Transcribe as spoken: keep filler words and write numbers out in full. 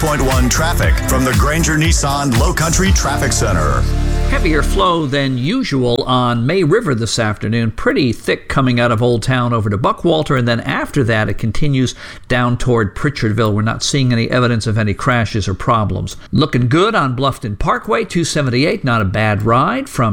point one traffic from the Granger Nissan Low Country Traffic Center. Heavier flow than usual on May River this afternoon. Pretty thick coming out of Old Town over to Buckwalter, and then after that it continues down toward Pritchardville. We're not seeing any evidence of any crashes or problems. Looking good on Bluffton Parkway, two seventy-eight, not a bad ride from